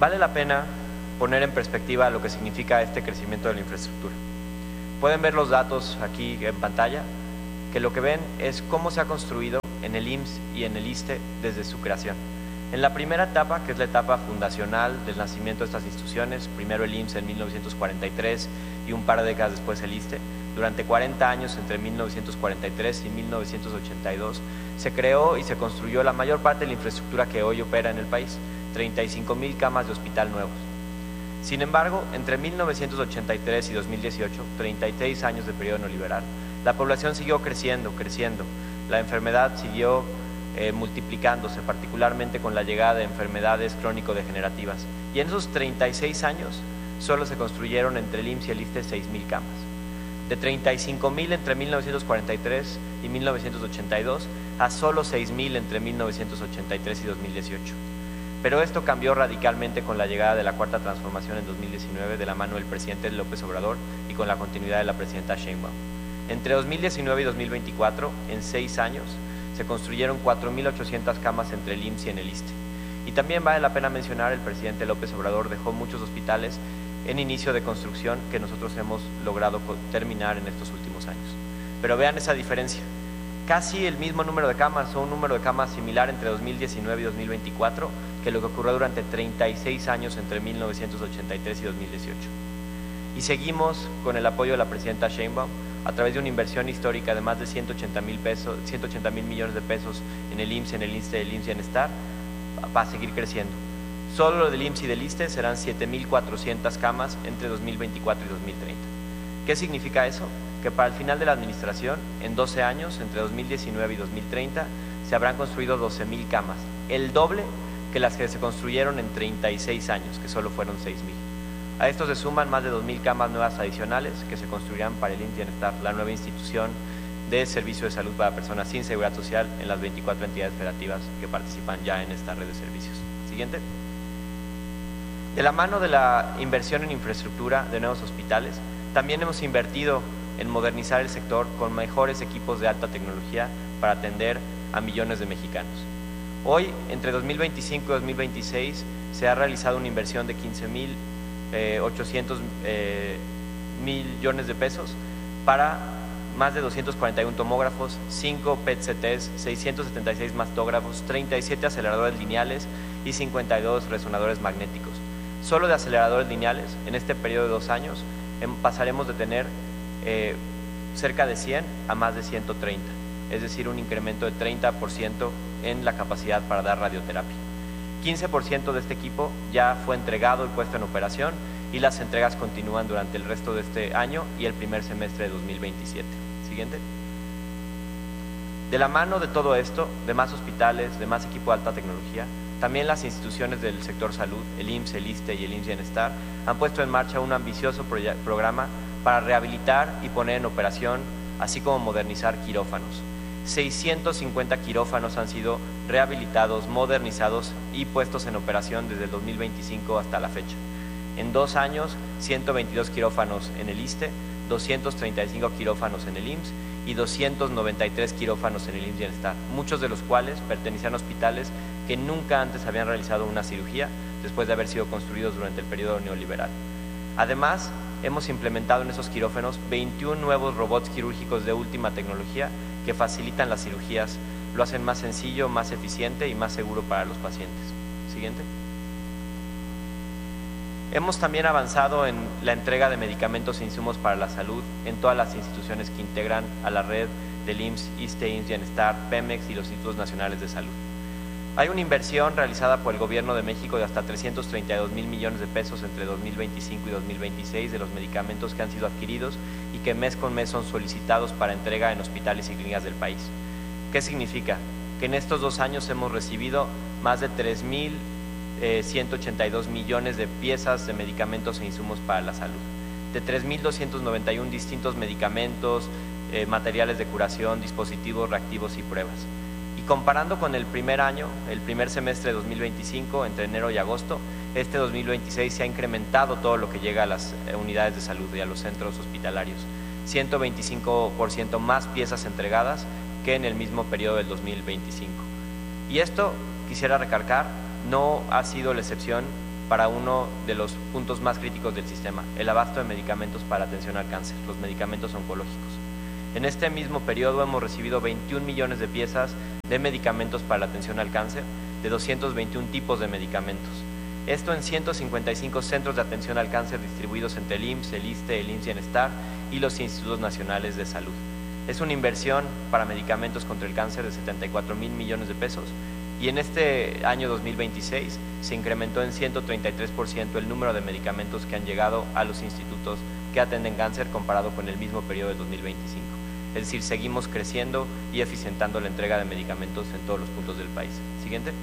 Vale la pena poner en perspectiva lo que significa este crecimiento de la infraestructura. Pueden ver los datos aquí en pantalla, que lo que ven es cómo se ha construido en el IMSS y en el ISSSTE desde su creación. En la primera etapa, que es la etapa fundacional del nacimiento de estas instituciones, primero el IMSS en 1943 y un par de décadas después el ISSSTE, durante 40 años, entre 1943 y 1982, se creó y se construyó la mayor parte de la infraestructura que hoy opera en el país, 35,000 camas de hospital nuevos. Sin embargo, entre 1983 y 2018, 36 años de periodo neoliberal, la población siguió creciendo. La enfermedad siguió multiplicándose, particularmente con la llegada de enfermedades crónico-degenerativas. Y en esos 36 años, solo se construyeron entre el IMSS y el ISSSTE 6,000 camas. De 35,000 entre 1943 y 1982 a solo 6,000 entre 1983 y 2018. Pero esto cambió radicalmente con la llegada de la Cuarta Transformación en 2019 de la mano del presidente López Obrador y con la continuidad de la presidenta Sheinbaum. Entre 2019 y 2024, en 6 años, se construyeron 4,800 camas entre el IMSS y en el ISSSTE. Y también vale la pena mencionar, el presidente López Obrador dejó muchos hospitales en inicio de construcción que nosotros hemos logrado terminar en estos últimos años. Pero vean esa diferencia. Casi el mismo número de camas o un número de camas similar entre 2019 y 2024 que lo que ocurrió durante 36 años entre 1983 y 2018. Y seguimos con el apoyo de la presidenta Sheinbaum a través de una inversión histórica de más de 180,000 millones de pesos en el IMSS, en el ISSSTE, el IMSS Bienestar, va a seguir creciendo. Solo lo del IMSS y del ISSSTE serán 7,400 camas entre 2024 y 2030. ¿Qué significa eso? Que para el final de la administración, en 12 años, entre 2019 y 2030, se habrán construido 12,000 camas, el doble que las que se construyeron en 36 años, que solo fueron 6,000. A esto se suman más de 2,000 camas nuevas adicionales que se construirán para el IMSS Bienestar, la nueva institución de servicio de salud para personas sin seguridad social en las 24 entidades federativas que participan ya en esta red de servicios. Siguiente. De la mano de la inversión en infraestructura de nuevos hospitales, también hemos invertido en modernizar el sector con mejores equipos de alta tecnología para atender a millones de mexicanos. Hoy, entre 2025 y 2026, se ha realizado una inversión de 15,800 millones de pesos para más de 241 tomógrafos, 5 PET-CTs, 676 mastógrafos, 37 aceleradores lineales y 52 resonadores magnéticos. Solo de aceleradores lineales, en este periodo de 2 años, pasaremos de tener cerca de 100 a más de 130, es decir, un incremento de 30% en la capacidad para dar radioterapia. 15% de este equipo ya fue entregado y puesto en operación y las entregas continúan durante el resto de este año y el primer semestre de 2027. Siguiente. De la mano de todo esto, de más hospitales, de más equipo de alta tecnología, también las instituciones del sector salud, el IMSS, el ISSSTE y el IMSS Bienestar, han puesto en marcha un ambicioso programa para rehabilitar y poner en operación, así como modernizar quirófanos. 650 quirófanos han sido rehabilitados, modernizados y puestos en operación desde el 2025 hasta la fecha. En 2 años, 122 quirófanos en el ISSSTE, 235 quirófanos en el IMSS y 293 quirófanos en el IMSS Bienestar, muchos de los cuales pertenecían a hospitales que nunca antes habían realizado una cirugía después de haber sido construidos durante el periodo neoliberal. Además, hemos implementado en esos quirófanos 21 nuevos robots quirúrgicos de última tecnología que facilitan las cirugías, lo hacen más sencillo, más eficiente y más seguro para los pacientes. Siguiente. Hemos también avanzado en la entrega de medicamentos e insumos para la salud en todas las instituciones que integran a la red del IMSS, ISSSTE, IMSS Bienestar, Pemex y los Institutos Nacionales de Salud. Hay una inversión realizada por el Gobierno de México de hasta 332,000 millones de pesos entre 2025 y 2026 de los medicamentos que han sido adquiridos y que mes con mes son solicitados para entrega en hospitales y clínicas del país. ¿Qué significa? Que en estos 2 años hemos recibido más de 3,182 millones de piezas de medicamentos e insumos para la salud, de 3,291 distintos medicamentos, materiales de curación, dispositivos reactivos y pruebas. Y comparando con el primer año, el primer semestre de 2025, entre enero y agosto, este 2026 se ha incrementado todo lo que llega a las unidades de salud y a los centros hospitalarios. 125% más piezas entregadas que en el mismo periodo del 2025. Y esto, quisiera recalcar, no ha sido la excepción para uno de los puntos más críticos del sistema, el abasto de medicamentos para atención al cáncer, los medicamentos oncológicos. En este mismo periodo hemos recibido 21 millones de piezas de medicamentos para la atención al cáncer, de 221 tipos de medicamentos. Esto en 155 centros de atención al cáncer distribuidos entre el IMSS, el ISSSTE, el IMSS Bienestar y los Institutos Nacionales de Salud. Es una inversión para medicamentos contra el cáncer de 74,000 millones de pesos y en este año 2026 se incrementó en 133% el número de medicamentos que han llegado a los institutos que atienden cáncer comparado con el mismo periodo de 2025. Es decir, seguimos creciendo y eficientando la entrega de medicamentos en todos los puntos del país. Siguiente.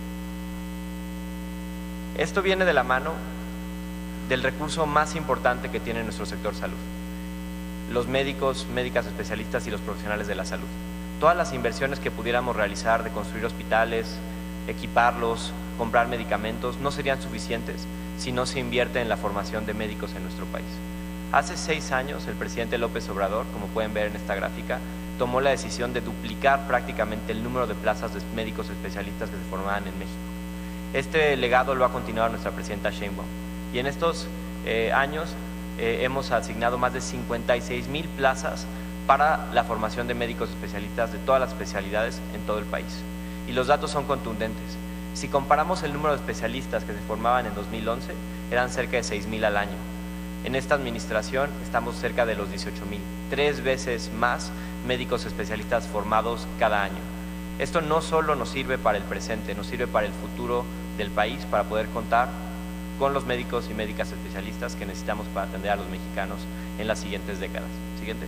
Esto viene de la mano del recurso más importante que tiene nuestro sector salud: los médicos, médicas especialistas y los profesionales de la salud. Todas las inversiones que pudiéramos realizar de construir hospitales, equiparlos, comprar medicamentos, no serían suficientes si no se invierte en la formación de médicos en nuestro país. Hace 6 años, el presidente López Obrador, como pueden ver en esta gráfica, tomó la decisión de duplicar prácticamente el número de plazas de médicos especialistas que se formaban en México. Este legado lo ha continuado nuestra presidenta Sheinbaum y en estos años hemos asignado más de 56,000 plazas para la formación de médicos especialistas de todas las especialidades en todo el país. Y los datos son contundentes. Si comparamos el número de especialistas que se formaban en 2011, eran cerca de 6,000 al año. En esta administración estamos cerca de los 18,000, 3 veces más médicos especialistas formados cada año. Esto no solo nos sirve para el presente, nos sirve para el futuro del país, para poder contar con los médicos y médicas especialistas que necesitamos para atender a los mexicanos en las siguientes décadas. Siguiente.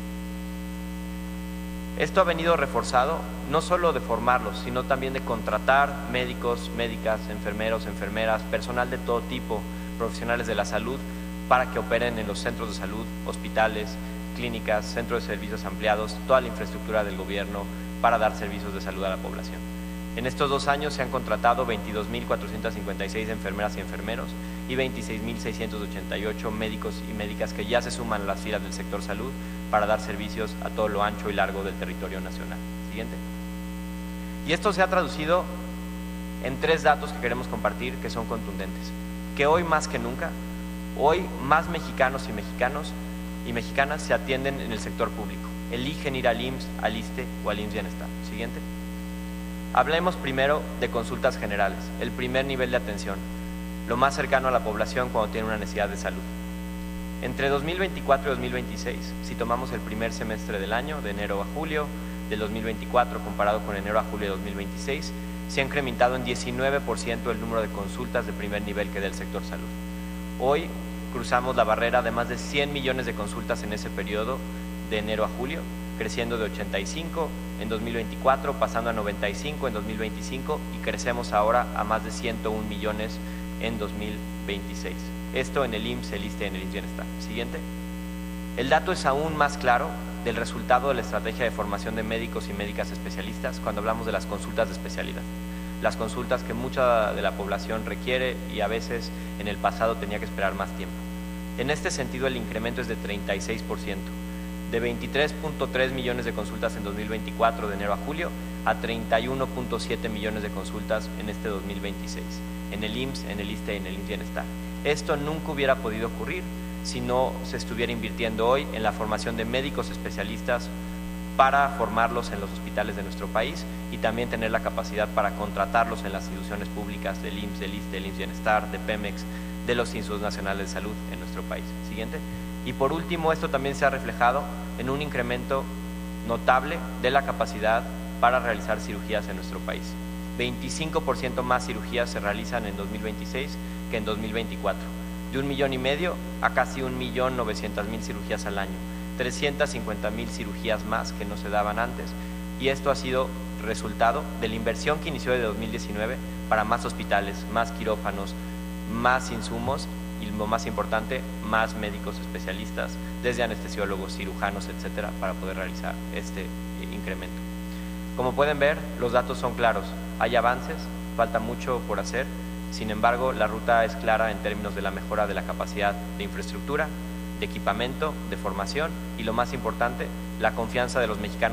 Esto ha venido reforzado no solo de formarlos, sino también de contratar médicos, médicas, enfermeros, enfermeras, personal de todo tipo, profesionales de la salud, para que operen en los centros de salud, hospitales, clínicas, centros de servicios ampliados, toda la infraestructura del gobierno para dar servicios de salud a la población. En estos 2 años se han contratado 22,456 enfermeras y enfermeros y 26,688 médicos y médicas que ya se suman a las filas del sector salud para dar servicios a todo lo ancho y largo del territorio nacional. Siguiente. Y esto se ha traducido en 3 datos que queremos compartir que son contundentes. Que hoy más que nunca, hoy más mexicanos y mexicanas se atienden en el sector público. Eligen ir al IMSS, al ISSSTE o al IMSS Bienestar. Siguiente. Hablemos primero de consultas generales, el primer nivel de atención, lo más cercano a la población cuando tiene una necesidad de salud. Entre 2024 y 2026, si tomamos el primer semestre del año, de enero a julio del 2024 comparado con enero a julio de 2026, se ha incrementado en 19% el número de consultas de primer nivel que da el sector salud. Hoy cruzamos la barrera de más de 100 millones de consultas en ese periodo de enero a julio, creciendo de 85 en 2024, pasando a 95 en 2025 y crecemos ahora a más de 101 millones en 2026. Esto en el IMSS, el ISSSTE, en el IMSS Bienestar. Siguiente. El dato es aún más claro del resultado de la estrategia de formación de médicos y médicas especialistas cuando hablamos de las consultas de especialidad. Las consultas que mucha de la población requiere y a veces en el pasado tenía que esperar más tiempo. En este sentido, el incremento es de 36%. De 23,3 millones de consultas en 2024 de enero a julio a 31,7 millones de consultas en este 2026, en el IMSS, en el ISSSTE y en el IMSS Bienestar. Esto nunca hubiera podido ocurrir si no se estuviera invirtiendo hoy en la formación de médicos especialistas para formarlos en los hospitales de nuestro país y también tener la capacidad para contratarlos en las instituciones públicas del IMSS, del ISSSTE, del IMSS Bienestar, de Pemex, de los Institutos Nacionales de Salud en nuestro país. Siguiente. Y por último, esto también se ha reflejado en un incremento notable de la capacidad para realizar cirugías en nuestro país. 25% más cirugías se realizan en 2026 que en 2024. De 1,5 millones a casi 1,900,000 cirugías al año. 350,000 cirugías más que no se daban antes. Y esto ha sido resultado de la inversión que inició desde 2019 para más hospitales, más quirófanos, más insumos y lo más importante, más médicos especialistas, desde anestesiólogos, cirujanos, etcétera, para poder realizar este incremento. Como pueden ver, los datos son claros. Hay avances, falta mucho por hacer. Sin embargo, la ruta es clara en términos de la mejora de la capacidad de infraestructura, de equipamiento, de formación y lo más importante, la confianza de los mexicanos